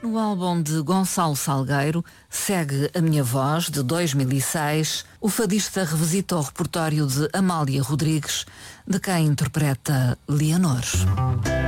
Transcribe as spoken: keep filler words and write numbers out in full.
No álbum de Gonçalo Salgueiro, Segue a Minha Voz, de dois mil e seis, o fadista revisita o repertório de Amália Rodrigues, de quem interpreta Leonor.